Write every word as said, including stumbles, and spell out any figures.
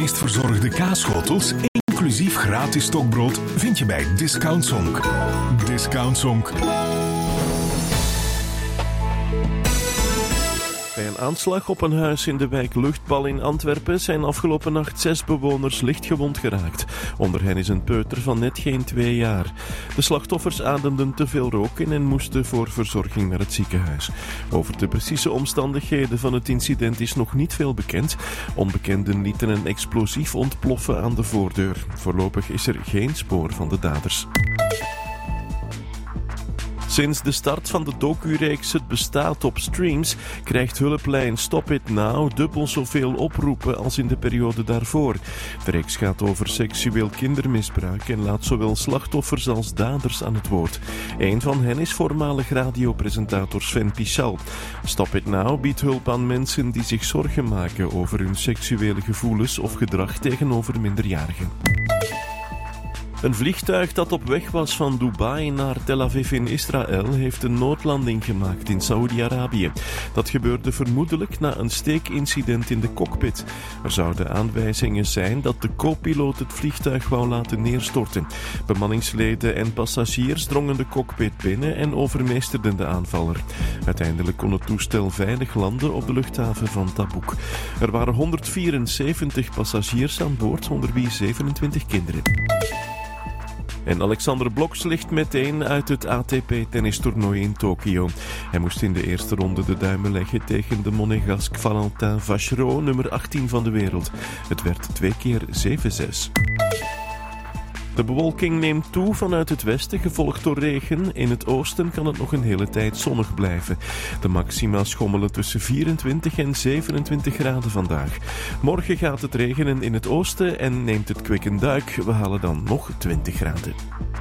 meest verzorgde kaasschotels, inclusief gratis stokbrood, vind je bij Discount Zonk. Discount Zonk. Bij een aanslag op een huis in de wijk Luchtbal in Antwerpen zijn afgelopen nacht zes bewoners lichtgewond geraakt. Onder hen is een peuter van net geen twee jaar. De slachtoffers ademden te veel rook in en moesten voor verzorging naar het ziekenhuis. Over de precieze omstandigheden van het incident is nog niet veel bekend. Onbekenden lieten een explosief ontploffen aan de voordeur. Voorlopig is er geen spoor van de daders. Sinds de start van de docu-reeks Het bestaat op streams krijgt hulplijn Stop It Now dubbel zoveel oproepen als in de periode daarvoor. De reeks gaat over seksueel kindermisbruik en laat zowel slachtoffers als daders aan het woord. Een van hen is voormalig radiopresentator Sven Pichal. Stop It Now biedt hulp aan mensen die zich zorgen maken over hun seksuele gevoelens of gedrag tegenover minderjarigen. Een vliegtuig dat op weg was van Dubai naar Tel Aviv in Israël heeft een noodlanding gemaakt in Saoedi-Arabië. Dat gebeurde vermoedelijk na een steekincident in de cockpit. Er zouden aanwijzingen zijn dat de co-piloot het vliegtuig wou laten neerstorten. Bemanningsleden en passagiers drongen de cockpit binnen en overmeesterden de aanvaller. Uiteindelijk kon het toestel veilig landen op de luchthaven van Tabuk. Er waren honderdvierenzeventig passagiers aan boord, onder wie zevenentwintig kinderen. En Alexander Bloks ligt meteen uit het A T P-tennistoernooi in Tokio. Hij moest in de eerste ronde de duimen leggen tegen de Monégasque Valentin Vachereau, nummer achttien van de wereld. Het werd twee keer zeven zes. De bewolking neemt toe vanuit het westen, gevolgd door regen. In het oosten kan het nog een hele tijd zonnig blijven. De maxima schommelen tussen vierentwintig en zevenentwintig graden vandaag. Morgen gaat het regenen in het oosten en neemt het kwik een duik. We halen dan nog twintig graden.